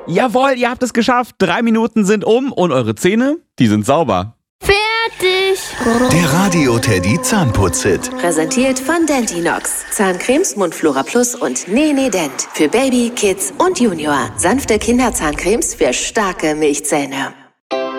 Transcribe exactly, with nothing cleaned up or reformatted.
Jawohl, ihr habt es geschafft. Drei Minuten sind um und eure Zähne, die sind sauber. Fertig! Der Radio Teddy Zahnputz-Hit. Präsentiert von Dentinox. Zahncremes, Mundflora Plus und Nene Dent. Für Baby, Kids und Junior. Sanfte Kinderzahncremes für starke Milchzähne.